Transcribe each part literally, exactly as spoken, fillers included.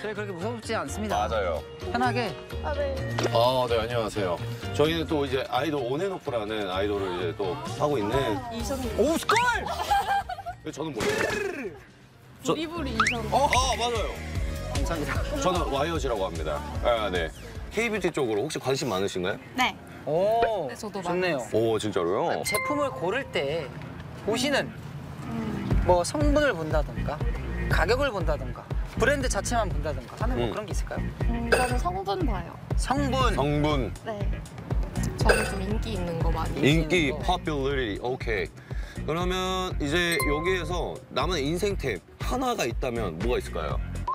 저희 그렇게 무섭지 않습니다. 맞아요. 편하게. 아, 네. 아, 네, 안녕하세요. 저희는 또 이제 아이돌 온앤오프라는 아이돌을 이제 또 하고 있는. 이선우. 오, 스컬! 저는 뭐예요? 저- 리브리 이선우. 어, 아, 맞아요. 감사합니다. 저는 와이엇이라고 합니다. 아, 네. K뷰티 쪽으로 혹시 관심 많으신가요? 네. 오, 네, 저도 좋네요. 오, 진짜로요? 제품을 고를 때 보시는 뭐 성분을 본다든가 가격을 본다든가 브랜드 자체만 본다든가 하는 뭐 음. 그런 게 있을까요? 음, 저는 성분 봐요. 성분. 성분, 네. 저는 좀 인기 있는 거 많이. 인기, 있는 거. popularity, 오케이. 그러면 이제 여기에서 남은 인생템 하나가 있다면 뭐가 있을까요?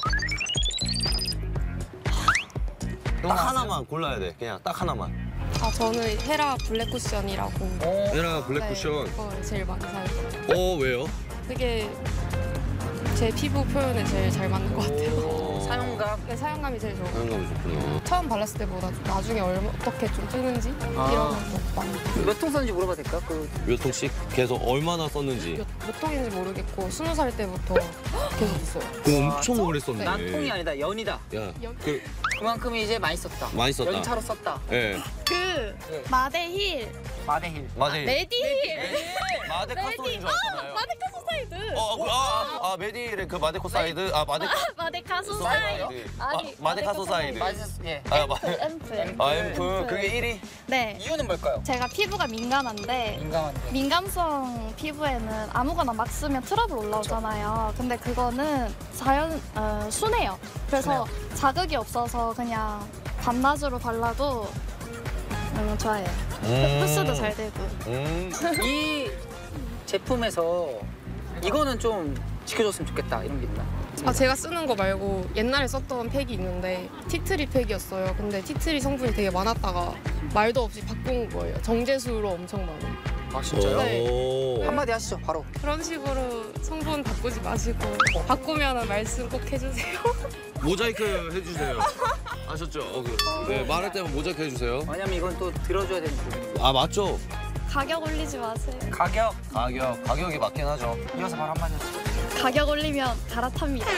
딱 하나만 골라야 돼. 그냥 딱 하나만. 아 저는 헤라 블랙 쿠션이라고. 오, 에라 블랙 네, 쿠션. 그걸 제일 많이 사요. 어, 왜요? 그게 제 피부 표현에 제일 잘 맞는 것 같아요. 오. 사용감. 네, 사용감이 제일 좋아요. 사용감이 좋구나. 처음 발랐을 때보다 나중에 얼마, 어떻게 좀 뜨는지 아. 이런 거 많이. 몇 통 썼는지 물어봐도 될까? 그 몇 통씩 계속 얼마나 썼는지. 몇, 몇 통인지 모르겠고 스무 살 때부터 계속 있어요. 그거 엄청 오래 썼네. 난 통이 아니다, 연이다. 야, 연- 그, 그만큼 이제 많이 썼다. 많이 썼다. 연차로 썼다. 예. 그 예. 마데힐. 마데힐. 마데. 메디힐. 마데 카소인 줄 알았잖아요. 마데카 소사이드. 어, 그, 아, 아, 아, 메디의 그 마데코 사이드. 아, 마데. 마데카 소사이드. 아니, 아, 마데카 소사이드. 마이스, 예. 아, 마. 앰플. 아, 앰프. 그게 일 위? 네. 이유는 뭘까요? 제가 피부가 민감한데 민감한데. 민감성 피부에는 아무거나 막 쓰면 트러블 올라오잖아요. 근데 그거는 자연 어, 순해요. 그래서 자극이 없어서 그냥 밤낮으로 발라도 음, 좋아해요. 음. 흡수도 잘 되고. 음. 이 제품에서 이거는 좀 지켜줬으면 좋겠다 이런 게 있나? 아 제가 쓰는 거 말고 옛날에 썼던 팩이 있는데 티트리 팩이었어요. 근데 티트리 성분이 되게 많았다가 말도 없이 바꾼 거예요. 정제수로 엄청 많은. 아 진짜요? 네. 오. 한마디 하시죠 바로. 그런 식으로 성분 바꾸지 마시고 바꾸면 말씀 꼭 해주세요. 모자이크 해주세요. 아셨죠? 어, 그, 네, 말할 때만 모자이크 해주세요. 왜냐면 이건 또 들어줘야 되는 부분이고. 아, 맞죠? 가격 올리지 마세요. 가격 가격, 가격이 맞긴 하죠. 이어서 바로 한마디 하시죠. 가격 올리면 갈아탑니다.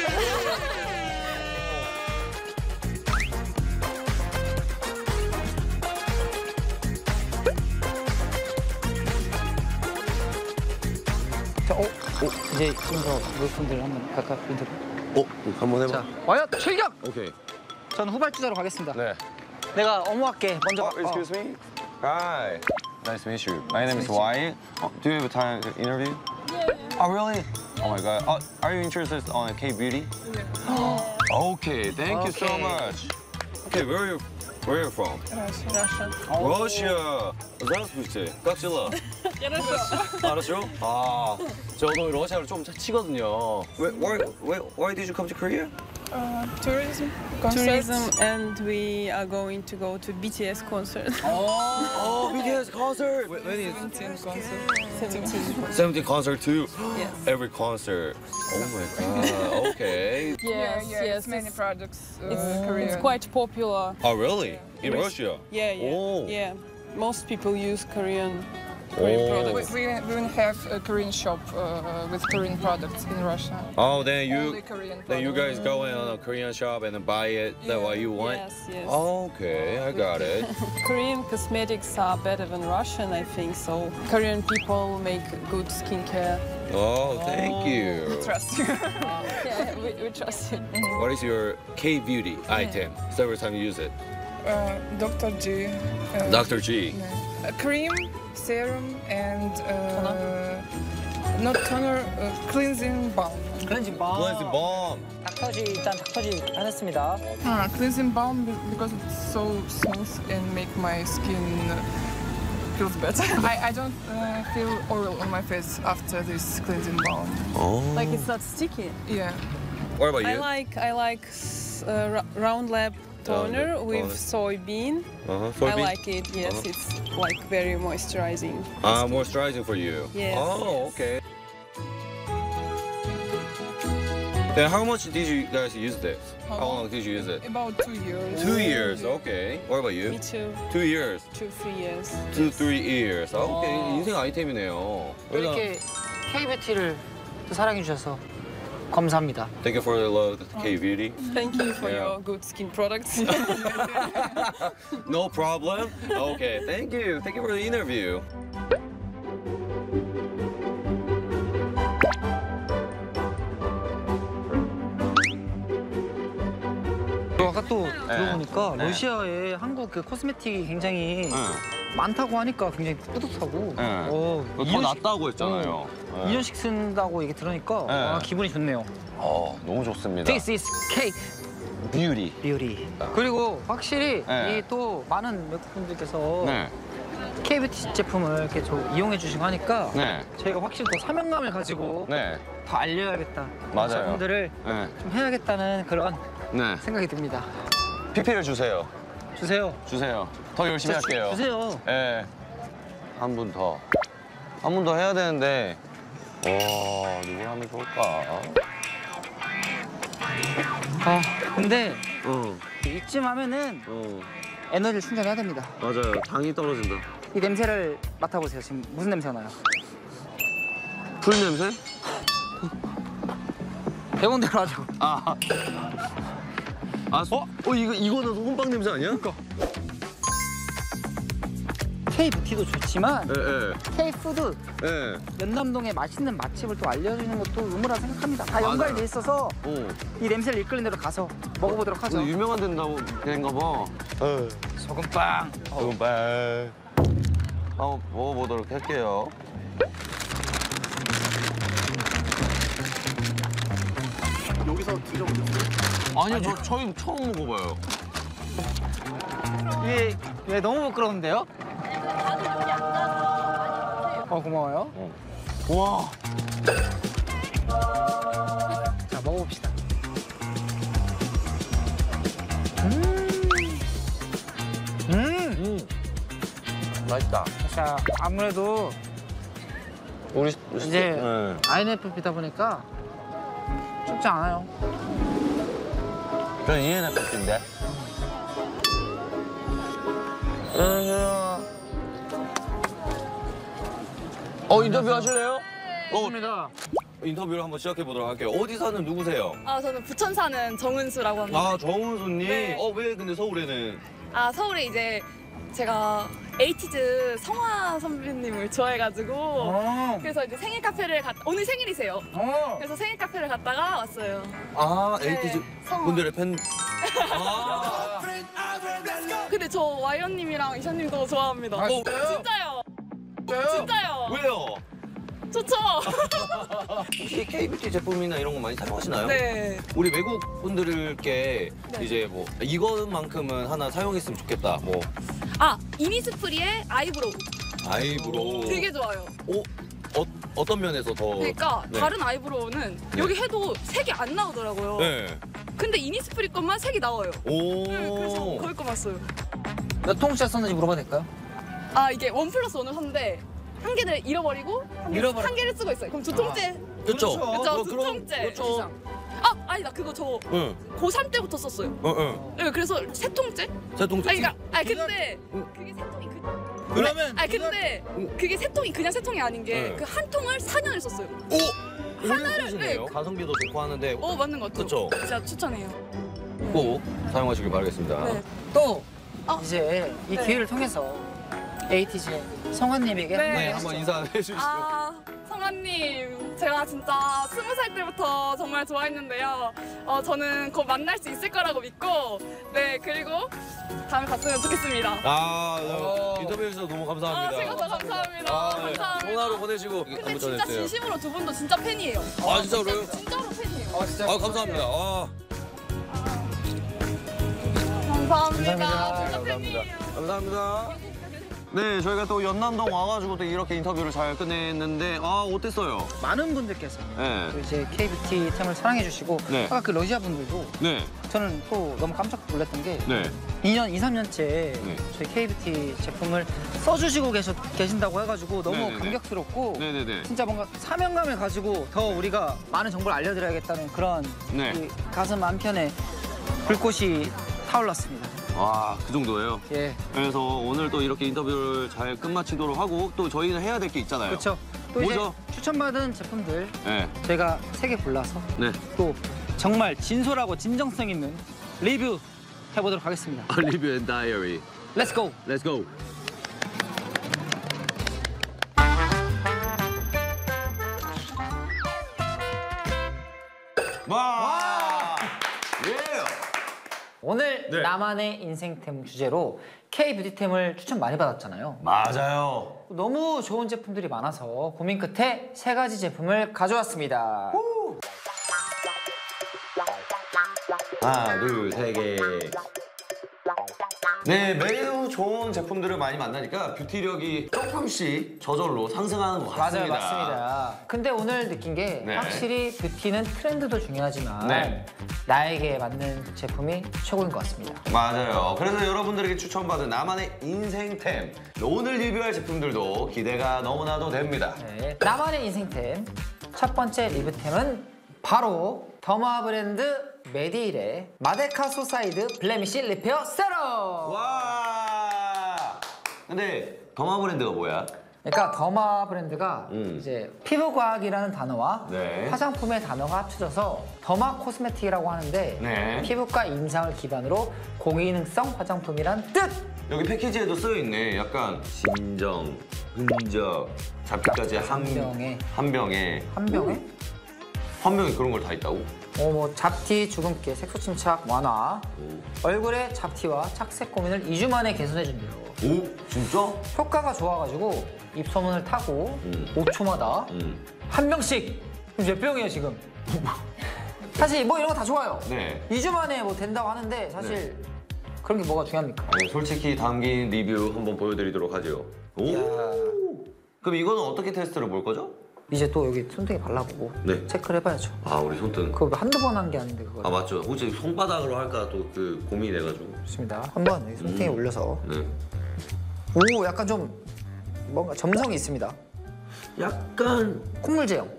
자, 어, 어 이제 좀 더 그분들 한번 각각 인터뷰. 어, 한번 해봐. 자, 와요 출격. 오케이. 저는 후발주자로 가겠습니다. 네. 내가 어머할게 먼저. Oh, excuse me. Hi. Nice to meet you. My name is Wai. Oh, do you have a time to interview? Yeah. Oh, really? Oh my God. Oh, are you interested on K beauty? Yeah. Okay. Thank you so Okay. much. Okay, where are you? Where are you from? Russia. Russia. Здравствуйте. Как дела? 알았죠? 아, 저도 러시아를 좀 치거든요. Why, why, why, why did you come to Korea? Uh, tourism, tourism, and we are going to go to B T S concert. Oh, B T S concert. When is seventeen concert. seventeen. seventeen concert too? Yes. Every concert. Oh my God. Okay. Yes, yeah, yes. it's many products. Uh, It's, Korean. it's quite popular. Oh, really? In Yes. Russia? Yeah, yeah, Oh. yeah. Most people use Korean, Oh. Korean We, products. we, we even have a Korean shop uh, with Korean products in Russia. Oh, then Only you, Korean then you products. guys go in on a Korean shop and then buy it. That's what you want? Yes, yes. Okay, I got it. Korean cosmetics are better than Russian, I think. So Korean people make good skincare. Oh, thank you. Trust you. Yeah, we, we trust you. What is your K beauty item? It's the first time you use it. uh, Doctor G. Uh, Doctor G. A cream, serum, and uh, not toner, uh, cleansing balm. 클렌징 밤. Cleansing balm. 닥터지 일단 닥터지 하셨습니다. Ah, cleansing balm be- because it's so smooth and make my skin uh, feels better. I, I don't uh, feel oil on my face after this cleansing balm. Oh. Like it's not sticky. Yeah. What about I you? like I like s- uh, Ra- Round Lab toner Lab with toner. soybean. Uh-huh. I Soybean? like it. Yes, Uh-huh. it's like very moisturizing. Ah, moisturizing for you. Yes, Oh, yes. okay. Then how much did you guys use this? How How long? long did you use it? About two years. Two years. Okay. What about you? Me too. Two years. Two, three years. Two, three years. 아, 오케이. 어. 인생 아이템이네요. 또 이렇게 K 뷰티를 또 사랑해 주셔서 감사합니다. Thank you for the love, K-beauty. Thank you for Yeah. your good skin products. No problem. Okay, thank you. Thank you for the interview. 아까 또 들어보니까 네. 러시아에 한국 그 코스메틱이 굉장히 응. 많다고 하니까 굉장히 뿌듯하고 네. 어, 더 이 년씩- 낫다고 했잖아요. 어, 네. 이 년씩 쓴다고 얘기 들으니까 네. 아, 기분이 좋네요. 어, 너무 좋습니다. This is cake 뷰티. beauty. 그리고 확실히 네. 이 또 많은 외국분들께서 네. K-뷰티 제품을 이렇게 저 이용해 주시고 하니까 네. 저희가 확실히 더 사명감을 가지고 네. 더 알려야겠다. 맞아요. 분들을 네. 좀 해야겠다는 그런 네. 생각이 듭니다. 피피를 주세요. 주세요. 주세요. 더 열심히 주- 할게요. 주세요. 네. 한 분 더. 한 분 더 해야 되는데. 와, 누구 하면 좋을까? 아 근데 어, 이쯤 하면은 어. 에너지를 충전해야 됩니다. 맞아요. 당이 떨어진다. 이 냄새를 맡아보세요. 지금 무슨 냄새 나요? 풀 냄새? 배운 대로 하죠. 아. 아, 어? 어, 이거, 이거는 소금빵 냄새 아니야? 그러니까. K-뷰티도 좋지만 예, 예. K-푸드 예. 연남동의 맛있는 맛집을 또 알려주는 것도 의무라 생각합니다. 다 맞아요. 연관이 돼 있어서 어. 이 냄새를 이끌는 대로 가서 먹어보도록 하죠. 또 유명한 데인가 데인가 봐. 소금빵. 소금빵. 한번 먹어보도록 할게요. 여기서 드셔보셨어요? 아니요, 저 처음, 처음 먹어봐요. 이게 왜 너무 부끄러운데요? 어 고마워요. 와. 자 먹어봅시다. 음. 음. 음. 맛있다. 자 아무래도 우리 이제 네. 아이엔에프피다 보니까 춥지 않아요. 전 이엔에프피인데. 어, 인터뷰 하실래요? 어, 좋습니다. 인터뷰를 한번 시작해 보도록 할게요. 어디 사는 누구세요? 아, 저는 부천 사는 정은수라고 합니다. 아, 정은수님. 네. 어, 왜 근데 서울에는? 아, 서울에 이제 제가 에이티즈 성화 선배님을 좋아해가지고 어. 그래서 이제 생일 카페를 갔 오늘 생일이세요. 어. 그래서 생일 카페를 갔다가 왔어요. 아, 네, 에이티즈 성화. 분들의 팬. 아, 근데 저 와이언님이랑 이샤님도 좋아합니다. 어, 진짜요? 진짜요? 왜요? 좋죠? 혹시 K-뷰티 제품이나 이런 거 많이 사용하시나요? 네. 우리 외국 분들께 네. 이제 뭐 이것만큼은 하나 사용했으면 좋겠다. 뭐 아, 이니스프리의 아이브로우 아이브로우. 되게 좋아요. 어, 어 어떤 면에서 더? 그러니까 네. 다른 아이브로우는 여기 해도 색이 안 나오더라고요. 네. 근데 이니스프리 것만 색이 나와요. 오. 네, 그래서 거기 거 봤어요. 몇 통째 썼는지 물어봐도 될까요? 아, 이게 원 플러스 원을 샀는데 한 개를 잃어버리고 한, 개, 잃어버려. 한 개를 쓰고 있어요. 그럼 두 통째. 그렇죠. 그렇죠. 어, 두 그럼, 통째. 그렇죠. 아, 아니다. 그거 저 응. 고삼 때부터 썼어요. 어, 어. 네, 그래서 세 통째? 세 통째. 아니, 그러니까, 아니 근데 그게 세 통이 그. 그러면 아니 근데 그게 세 통이 그냥 세 통이 아닌 게 네. 그 한 통을 사 년을 썼어요. 오. 하나를, 쓰시네요. 네. 가성비도 좋고 하는데 어, 맞는 것 같아요. 그쵸. 진짜 추천해요. 꼭 사용하시길 바라겠습니다. 네. 또 어. 이제 이 네. 기회를 통해서 에이티즈의 성환님에게 네. 네, 한번 인사해 주시죠. 아, 성아님, 제가 진짜 스무 살 때부터 정말 좋아했는데요. 어, 저는 곧 만날 수 있을 거라고 믿고, 네, 그리고 다음에 봤으면 좋겠습니다. 아, 어. 인터뷰해 주셔서 너무 아, 감사합니다. 제가 더 감사합니다. 아, 네. 감사합니다. 전화로 보내시고 근데 안부 진짜 전했어요. 진심으로 두 분도 진짜 팬이에요. 아, 진짜로요? 진짜, 진짜로 팬이에요. 아 진짜 아, 감사합니다. 아, 감사합니다. 감사합니다. 진짜 팬이에요. 감사합니다. 네, 저희가 또 연남동 와가지고 또 이렇게 인터뷰를 잘 끝냈는데 아, 어땠어요? 많은 분들께서 네. 또 이제 K-뷰티 템을 사랑해 주시고 네. 아까 그 러시아 분들도 네, 저는 또 너무 깜짝 놀랐던 게 네. 이 년, 이, 삼 년째 네. 저희 K-뷰티 제품을 써주시고 계셔, 계신다고 해가지고 너무 네네네. 감격스럽고 네네네. 진짜 뭔가 사명감을 가지고 더 우리가 많은 정보를 알려드려야겠다는 그런 네. 이 가슴 한편에 불꽃이 타올랐습니다. 와, 그 정도예요. 예, 그래서 오늘 또 이렇게 인터뷰를 잘 끝마치도록 하고 또 저희는 해야 될 게 있잖아요. 그렇죠. 또 이제 뭐죠? 추천받은 제품들 네. 저희가 세 개 골라서 네. 또 정말 진솔하고 진정성 있는 리뷰 해보도록 하겠습니다. 리뷰 앤 다이어리. Let's go. Let's go. 와! 예! 오늘 네. 나만의 인생템 주제로 K 뷰티템을 추천 많이 받았잖아요. 맞아요. 너무 좋은 제품들이 많아서 고민 끝에 세 가지 제품을 가져왔습니다. 하나, 둘, 세 개. 네, 매우 좋은 제품들을 많이 만나니까 뷰티력이 조금씩 저절로 상승하는 것 같습니다. 맞아요, 맞습니다. 근데 오늘 느낀 게 네. 확실히 뷰티는 트렌드도 중요하지만 네. 나에게 맞는 제품이 최고인 것 같습니다. 맞아요. 그래서 여러분들에게 추천받은 나만의 인생템, 오늘 리뷰할 제품들도 기대가 너무나도 됩니다. 네, 나만의 인생템 첫 번째 리뷰템은 바로 더마 브랜드 메디힐의 마데카 소사이드 블레미쉬 리페어 세럼! 와! 근데 더마 브랜드가 뭐야? 그러니까 더마 브랜드가 음. 이제 피부과학이라는 단어와 네. 화장품의 단어가 합쳐져서 더마 코스메틱이라고 하는데 네. 피부과 임상을 기반으로 고기능성 화장품이란 뜻! 여기 패키지에도 쓰여있네. 약간 진정, 흔적, 잡기까지 한, 한 병에. 한 병에. 한 병에 한 병에 그런 걸 다 있다고? 어, 뭐 잡티, 주근깨, 색소 침착 완화, 오. 얼굴의 잡티와 착색 고민을 이 주 만에 개선해준대요. 오? 진짜? 효과가 좋아가지고 입소문을 타고 음. 오 초마다 음. 한 병씩. 몇 병이에요 지금? 사실 뭐 이런 거 다 좋아요. 네. 이 주 만에 뭐 된다고 하는데 사실 네. 그런 게 뭐가 중요합니까? 네, 솔직히 담긴 리뷰 한번 보여드리도록 하죠. 오! 이야. 그럼 이거는 어떻게 테스트를 볼 거죠? 이제 또 여기 손등에 발라보고 네. 체크를 해봐야죠. 아, 우리 손등. 그거 한두 번 한 게 아닌데 그거. 아, 맞죠. 혹시 손바닥으로 할까 또 그 고민해가지고. 좋습니다. 한번 여기 손등에 음. 올려서. 네. 오, 약간 좀 뭔가 점성이 있습니다. 약간. 콧물 제형.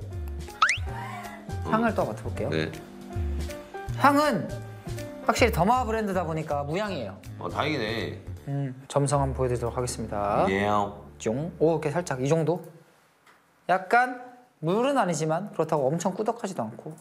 향을 또 맡아볼게요. 네. 향은 확실히 더마 브랜드다 보니까 무향이에요. 아, 다행이네. 음, 점성 한번 보여드리도록 하겠습니다. 예. 쫑. 오, 이렇게 살짝 이 정도? 약간 물은 아니지만 그렇다고 엄청 꾸덕하지도 않고.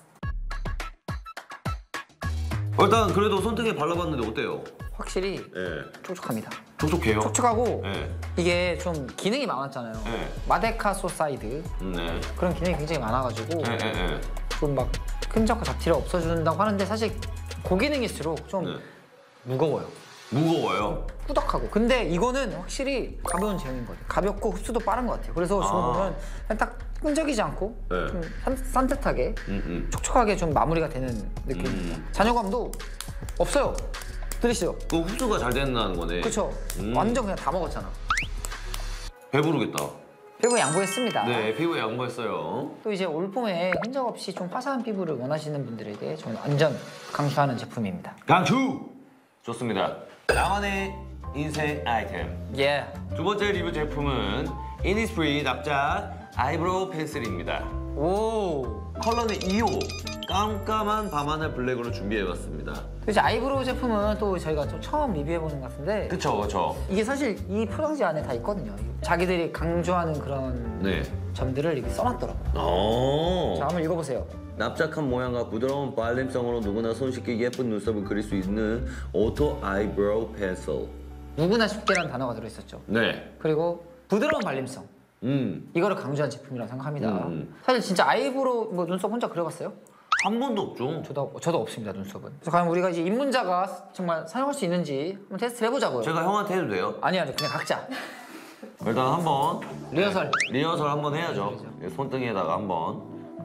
일단 그래도 손등에 발라봤는데 어때요? 확실히 예. 촉촉합니다. 촉촉해요? 촉촉하고 예. 이게 좀 기능이 많았잖아요. 네. 마데카 소사이드 네. 그런 기능이 굉장히 많아가지고 예, 예, 예. 좀 막 끈적과 잡티를 없애준다고 하는데 사실 고기능일수록 좀 네. 무거워요. 무거워요. 꾸덕하고. 근데 이거는 확실히 가벼운 제형인 것 같아요. 가볍고 흡수도 빠른 것 같아요. 그래서 지금 아. 보면 그냥 딱 끈적이지 않고 네. 좀 산, 산뜻하게 음, 음. 촉촉하게 좀 마무리가 되는 느낌입니다. 음. 잔여감도 없어요. 들으시죠? 그 흡수가 잘 된다는 거네. 그렇죠? 음. 완전 그냥 다 먹었잖아. 배부르겠다. 피부 양보했습니다. 네, 피부에 양보했어요. 또 이제 올봄에 흔적 없이 좀 화사한 피부를 원하시는 분들에게 저는 완전 강추하는 제품입니다. 강추! 좋습니다. 나만의 인생 아이템. 예. 두 번째 리뷰 제품은 이니스프리 납작 아이브로우 펜슬입니다. 오. 컬러는 이 호. 깜깜한 밤하늘 블랙으로 준비해봤습니다. 또 이제 아이브로우 제품은 또 저희가 좀 처음 리뷰해보는 것 같은데 그쵸, 그쵸. 이게 사실 이 포장지 안에 다 있거든요. 자기들이 강조하는 그런 네. 점들을 이렇게 써놨더라고요. 오. 자, 한번 읽어보세요. 납작한 모양과 부드러운 발림성으로 누구나 손쉽게 예쁜 눈썹을 그릴 수 있는 오토 아이브로우 펜슬. 누구나 쉽게라는 단어가 들어있었죠. 네. 그리고 부드러운 발림성. 음. 이거를 강조한 제품이라고 생각합니다. 음. 사실 진짜 아이브로우 뭐 눈썹 혼자 그려봤어요? 한 번도 없죠. 저도 저도 없습니다, 눈썹은. 그래서 과연 우리가 이제 입문자가 정말 사용할 수 있는지 한번 테스트 해보자고요. 제가 형한테 해도 돼요? 아니 아니 그냥 각자. 일단 한번 리허설. 네, 리허설 한번 해야죠. 손등에다가 한번.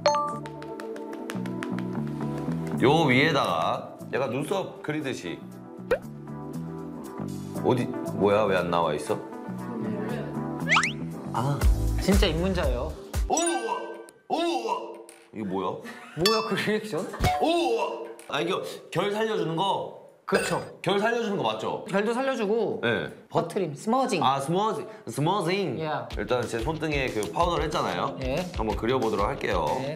요 위에다가 약간 눈썹 그리듯이. 어디 뭐야 왜 안 나와 있어? 아. 진짜 입문자예요. 오! 오! 이게 뭐야? 뭐야 그 리액션? 오! 아 이거 결 살려주는 거. 그렇죠. 결 살려주는 거 맞죠? 결도 살려주고 네. 버트림, 스머징. 아 스머징, 스머징. 예. 일단 제 손등에 그 파우더를 했잖아요. 예. 한번 그려보도록 할게요. 네.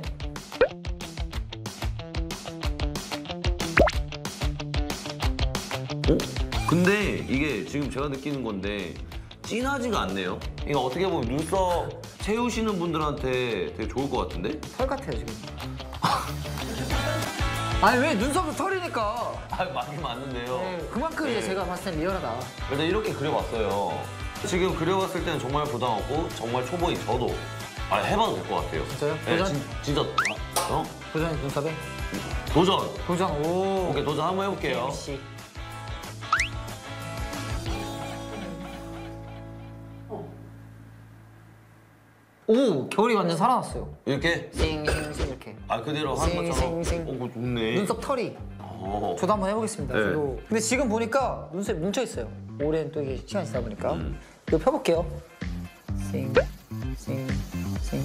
어? 근데 이게 지금 제가 느끼는 건데 진하지가 않네요. 이거 어떻게 보면 눈썹 세우시는 분들한테 되게 좋을 것 같은데? 털 같아요 지금. 아니 왜 눈썹도 털이니까. 아, 맞긴 맞는데요. 네, 그만큼 이제 네. 제가 봤을 땐 리얼하다. 그래도 이렇게 그려봤어요. 지금 그려봤을 때는 정말 부담 없고 정말 초보인 저도 아, 해봐도 될 것 같아요. 진짜요? 네, 도전? 진, 진짜 어? 도전 눈썹에? 도전! 도전. 오. 오케이, 도전 한번 해볼게요. 씨. 오, 겨울이 완전 살아났어요. 이렇게? 싱싱싱 이렇게. 아, 그대로 하는 싱, 것처럼? 싱, 싱. 오, 그거 좋네. 눈썹 털이. 어. 저도 한번 해보겠습니다. 네. 저도. 근데 지금 보니까 눈썹이 뭉쳐 있어요. 오랜 또 이게 시간이 지나다 보니까. 음. 이거 펴볼게요. 싱, 싱, 싱.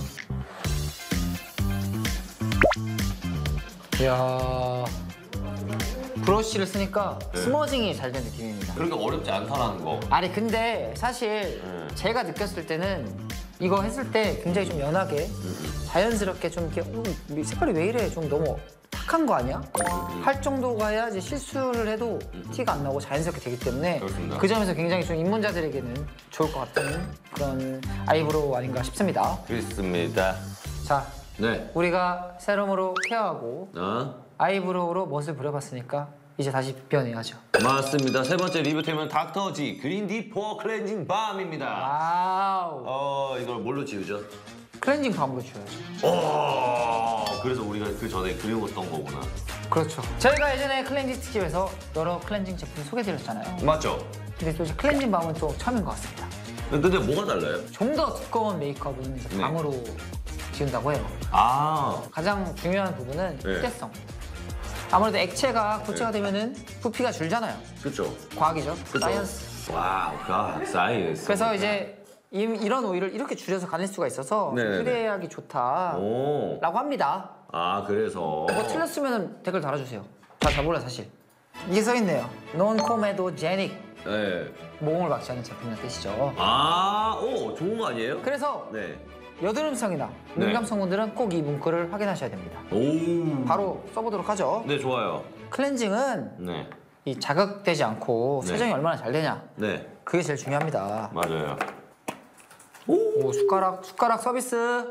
이야. 브러쉬를 쓰니까 네. 스머징이 잘 된 느낌입니다. 그러니까 어렵지 않다라는 거. 아니 근데 사실 네. 제가 느꼈을 때는 이거 했을 때 굉장히 좀 연하게 자연스럽게 좀 이렇게 어, 이 색깔이 왜 이래 좀 너무 탁한 거 아니야? 할 정도가 해야지 실수를 해도 티가 안 나고 자연스럽게 되기 때문에 그렇습니다. 그 점에서 굉장히 좀 입문자들에게는 좋을 것 같은 그런 아이브로우 아닌가 싶습니다. 그렇습니다. 자, 네. 우리가 세럼으로 케어하고 어? 아이브로우로 멋을 부려봤으니까 이제 다시 비벼내야죠. 맞습니다. 세 번째 리뷰템은 닥터지 그린 디포 클렌징 밤입니다. 와우. 어, 이걸 뭘로 지우죠? 클렌징 밤으로 지워야죠. 오, 그래서 우리가 그 전에 그려봤던 거구나. 그렇죠. 저희가 예전에 클렌징 특집에서 여러 클렌징 제품 소개드렸잖아요. 맞죠? 근데 또 이제 클렌징 밤은 또 처음인 것 같습니다. 근데 뭐가 달라요? 좀 더 두꺼운 메이크업은 이제 네. 밤으로 지운다고 해요. 아, 가장 중요한 부분은 네. 휴대성. 아무래도 액체가 고체가 되면은 부피가 줄잖아요. 그렇죠. 과학이죠. 그쵸? 사이언스. 와우, 갓, 사이언스. 그래서 이제 이, 이런 오일을 이렇게 줄여서 가릴 수가 있어서 네네네. 휴대하기 좋다라고 오, 합니다. 아, 그래서. 뭐 틀렸으면 댓글 달아주세요. 잘 잘 몰라요 사실. 이게 써있네요. 논코메도제닉. 네. 모공을 막지 않는 제품이라는 뜻이죠. 아, 오, 좋은 거 아니에요? 그래서 네. 여드름성이나 네. 민감성분들은 꼭 이 문구를 확인하셔야 됩니다. 오. 바로 써보도록 하죠. 네, 좋아요. 클렌징은 네. 이 자극되지 않고 네. 세정이 얼마나 잘 되냐. 네, 그게 제일 중요합니다. 맞아요. 오, 숟가락, 숟가락 서비스.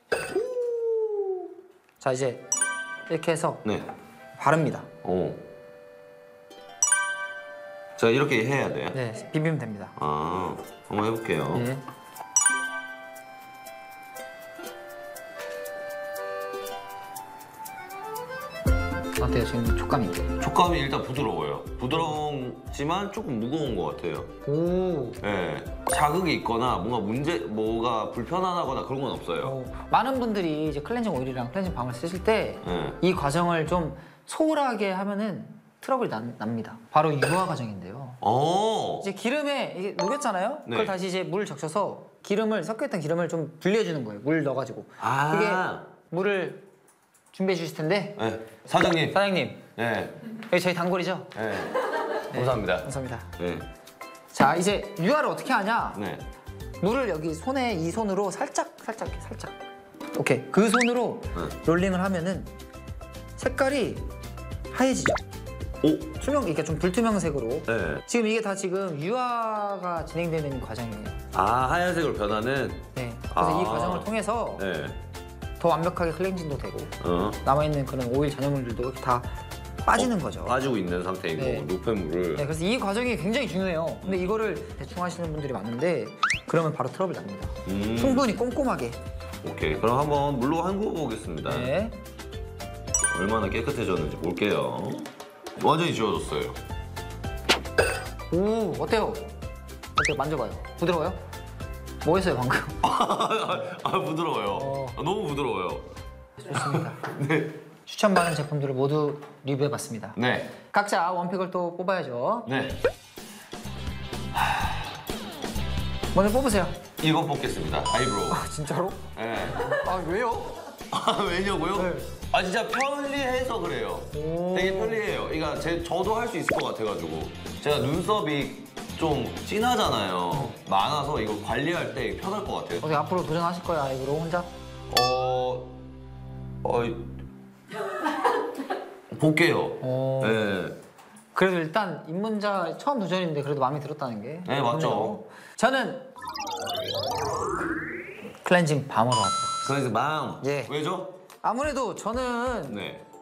자, 이제 이렇게 해서 네. 바릅니다. 오. 자, 이렇게 해야 돼요? 네, 비비면 됩니다. 아, 한번 해볼게요. 네. 어때요? 지금 촉감이? 촉감이 일단 부드러워요. 부드럽지만 조금 무거운 것 같아요. 오. 네. 자극이 있거나 뭔가 문제, 뭐가 불편하거나 그런 건 없어요. 어, 많은 분들이 이제 클렌징 오일이랑 클렌징 밤을 쓰실 때 이 네. 과정을 좀 소홀하게 하면은 트러블이 난, 납니다. 바로 유화 과정인데요. 오. 이제 기름에 이게 녹였잖아요. 네. 그걸 다시 이제 물 적셔서 기름을 섞여있던 기름을 좀 분리해주는 거예요. 물 넣어가지고. 아. 그게 물을 준비해 주실 텐데 네. 사장님. 사장님 네. 여기 저희 단골이죠? 네. 감사합니다. 감사합니다. 네. 자 이제 유화를 어떻게 하냐? 네. 물을 여기 손에 이 손으로 살짝 살짝 이렇게 살짝. 오케이 그 손으로 네. 롤링을 하면은 색깔이 하얘지죠. 오. 투명 이렇게 좀 불투명색으로. 네. 지금 이게 다 지금 유화가 진행되는 과정이에요. 아, 하얀색으로 변하는. 네. 그래서 아. 이 과정을 통해서 네. 더 완벽하게 클렌징도 되고 어. 남아있는 그런 오일 잔여물들도 이렇게 다 빠지는 거죠. 빠지고 있는 상태이고 네. 노폐물을. 네, 그래서 이 과정이 굉장히 중요해요. 근데 이거를 대충 하시는 분들이 많은데 그러면 바로 트러블 납니다. 음. 충분히 꼼꼼하게. 오케이. 그럼 한번 물로 헹궈 보겠습니다. 네. 얼마나 깨끗해졌는지 볼게요. 완전히 지워졌어요. 오 어때요? 어때요? 만져봐요. 부드러워요? 뭐 했어요 방금? 아, 부드러워요. 어. 아, 너무 부드러워요. 좋습니다. 네. 추천받은 제품들을 모두 리뷰해봤습니다. 네. 각자 원픽을 또 뽑아야죠. 네. 먼저 뽑으세요. 이거 뽑겠습니다. 아이브로우. 아 진짜로? 네. 아 왜요? 아, 왜냐고요? 네. 아, 진짜 편리해서 그래요. 오. 되게 편리해요. 그러니까 제, 저도 할 수 있을 것 같아가지고. 제가 눈썹이 좀 진하잖아요. 많아서 이거 관리할 때 편할 것 같아요. 어떻게 앞으로 도전하실 거야 아이브로우 혼자? 어... 어... 볼게요. 어. 네. 그래도 일단 입문자 처음 도전인데 그래도 마음에 들었다는 게 네, 맞죠. 좋네요. 저는 클렌징 밤으로 하도록. 그래서 마음. 예. 왜죠? 아무래도 저는 네.